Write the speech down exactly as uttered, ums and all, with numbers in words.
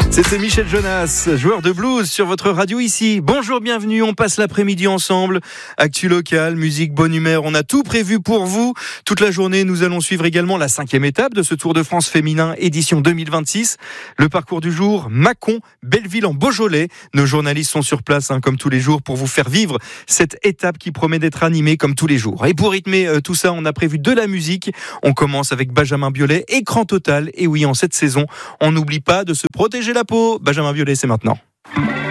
C'était Michel Jonas, joueur de blues sur votre radio ici. Bonjour, bienvenue, on passe l'après-midi ensemble. Actu locale, musique, bonne humeur, on a tout prévu pour vous. Toute la journée, nous allons suivre également la cinquième étape de ce Tour de France féminin édition deux mille vingt-six. Le parcours du jour, Mâcon, Belleville en Beaujolais. Nos journalistes sont sur place, hein, comme tous les jours, pour vous faire vivre cette étape qui promet d'être animée comme tous les jours. Et pour rythmer euh, tout ça, on a prévu de la musique. On commence avec Benjamin Biolay, Écran total. Et oui, en cette saison, on n'oublie pas de se protéger la peau. Benjamin Biolay, c'est maintenant.